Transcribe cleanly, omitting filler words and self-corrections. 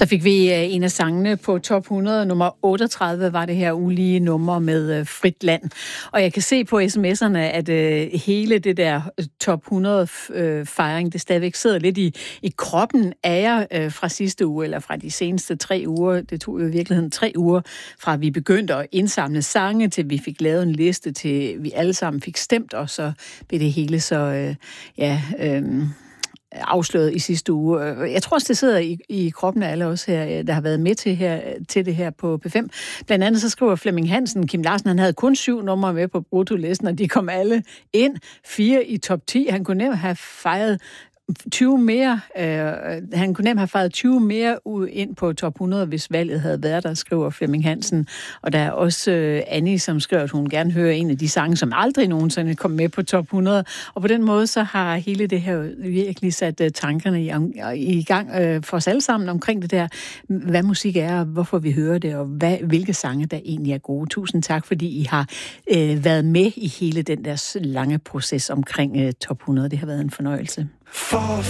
Så fik vi en af sangene på top 100. Nummer 38 var det her ulige nummer med Frit Land. Og jeg kan se på sms'erne, at hele det der top 100 fejring, det stadigvæk sidder lidt i kroppen af jer fra sidste uge, eller fra de seneste 3 uger. Det tog jo i virkeligheden 3 uger, fra vi begyndte at indsamle sange, til vi fik lavet en liste, til vi alle sammen fik stemt, og så blev det hele så, afsløret i sidste uge. Jeg tror også, det sidder i kroppen af alle os her, der har været med til det her på P5. Blandt andet så skriver Flemming Hansen, Kim Larsen, han havde kun 7 numre med på bruttolisten, og de kom alle ind. 4 i top 10. Han kunne nemt have fejret 20 mere. Han kunne nemt have fejret 20 mere ind på top 100, hvis valget havde været der, skriver Flemming Hansen. Og der er også Annie, som skriver, at hun gerne hører en af de sange, som aldrig nogensinde kom med på top 100. Og på den måde, så har hele det her virkelig sat tankerne i gang for os alle sammen omkring det der, hvad musik er, og hvorfor vi hører det, og hvilke sange, der egentlig er gode. Tusind tak, fordi I har været med i hele den der lange proces omkring top 100. Det har været en fornøjelse. For